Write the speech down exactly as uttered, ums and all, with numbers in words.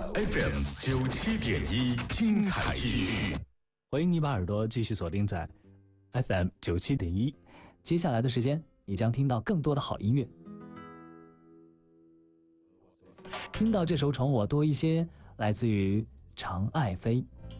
F M 九七点一，精彩继续。 欢迎你把耳朵继续锁定在 F M 九七点一，接下来的时间你将听到更多的好音乐。听到这首《宠我多一些》，来自于常爱飞。